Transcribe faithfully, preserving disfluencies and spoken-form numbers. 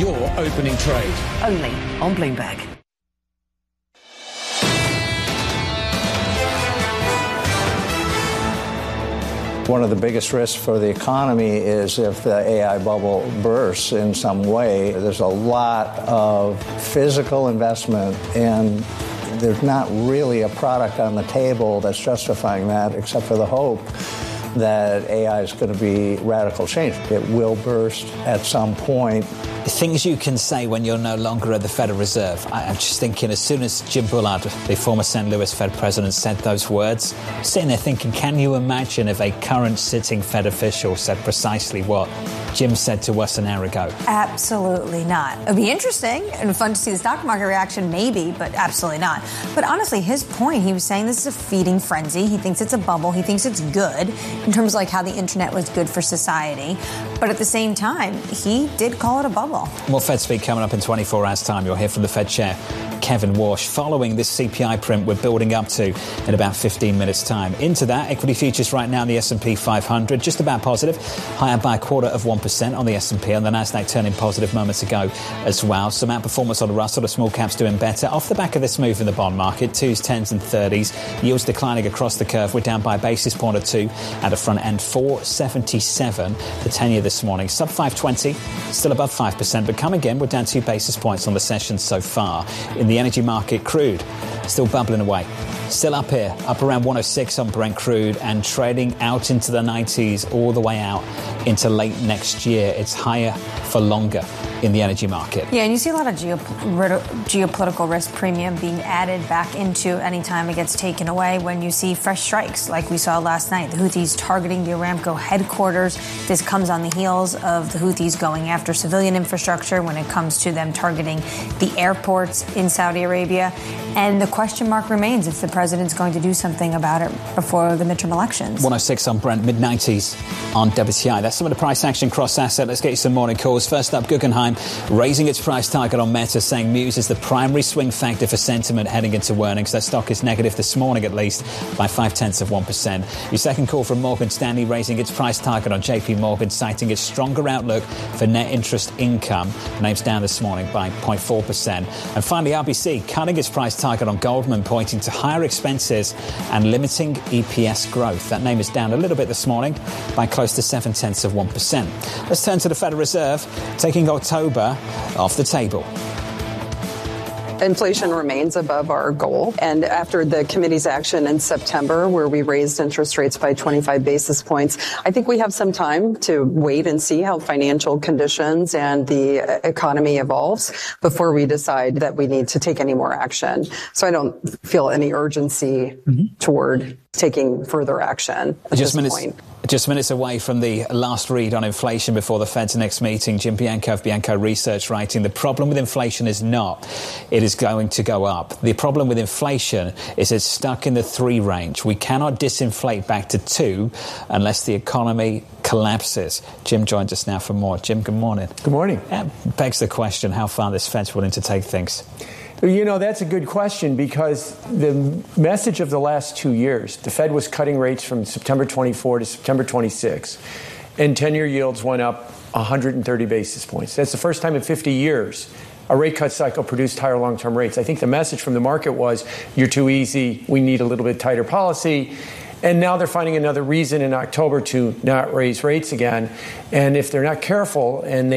your opening trade. Only on Bloomberg. One of the biggest risks for the economy is if the A I bubble bursts in some way. There's a lot of physical investment, and there's not really a product on the table that's justifying that, except for the hope that A I is going to be radical change. It will burst at some point. Things you can say when you're no longer at the Federal Reserve. I, I'm just thinking, as soon as Jim Bullard, the former Saint Louis Fed president, said those words, I'm sitting there thinking, can you imagine if a current sitting Fed official said precisely what Jim said to us an hour ago? Absolutely not. It would be interesting and fun to see the stock market reaction, maybe, but absolutely not. But honestly, his point, he was saying this is a feeding frenzy. He thinks it's a bubble. He thinks it's good in terms of like how the internet was good for society. But at the same time, he did call it a bubble. More Fed speak coming up in twenty-four hours' time. You'll hear from the Fed chair, Kevin Warsh, following this C P I print we're building up to in about fifteen minutes' time. Into that, equity futures right now in the S and P five hundred, just about positive, higher by a quarter of one percent on the S and P, and the Nasdaq turning positive moments ago as well. Some outperformance on the Russell, the small caps doing better. Off the back of this move in the bond market, twos, tens and thirties, yields declining across the curve. We're down by a basis point or two at the front end, four seventy-seven, the ten-year this morning. Sub five twenty, still above five percent, but come again, we're down two basis points on the session so far. In the energy market, crude still bubbling away. Still up here, up around one oh six on Brent crude and trading out into the nineties all the way out into late next year. It's higher for longer in the energy market. Yeah, and you see a lot of geop- geopolitical risk premium being added back into any time it gets taken away when you see fresh strikes like we saw last night. The Houthis targeting the Aramco headquarters. This comes on the heels of the Houthis going after civilian infrastructure when it comes to them targeting the airports in Saudi Arabia. And the question mark remains if the president's going to do something about it before the midterm elections. one oh six on Brent, mid nineties on W T I. That's some of the price action cross asset. Let's get you some morning calls. First up, Guggenheim raising its price target on Meta, saying Muse is the primary swing factor for sentiment heading into earnings. Their stock is negative this morning, at least, by five-tenths of one percent. Your second call from Morgan Stanley, raising its price target on J P Morgan, citing its stronger outlook for net interest income. The name's down this morning by zero point four percent. And finally, R B C cutting its price target on Goldman, pointing to higher expenses and limiting E P S growth. That name is down a little bit this morning by close to seven-tenths of one percent. Let's turn to the Federal Reserve, taking October off the table. Inflation remains above our goal. And after the committee's action in September, where we raised interest rates by twenty-five basis points, I think we have some time to wait and see how financial conditions and the economy evolves before we decide that we need to take any more action. So I don't feel any urgency mm-hmm. toward taking further action at just this minutes, point. Just minutes away from the last read on inflation before the Fed's next meeting, Jim Bianco of Bianco Research writing, the problem with inflation is not it is going to go up. The problem with inflation is it's stuck in the three range. We cannot disinflate back to two unless the economy collapses. Jim joins us now for more. Jim, good morning. Good morning. That begs the question how far this Fed's willing to take things. You know, that's a good question because the message of the last two years, the Fed was cutting rates from September twenty-fourth to September twenty-sixth, and ten-year yields went up one hundred thirty basis points. That's the first time in fifty years a rate cut cycle produced higher long-term rates. I think the message from the market was, you're too easy, we need a little bit tighter policy. And now they're finding another reason in October to not raise rates again. And if they're not careful and they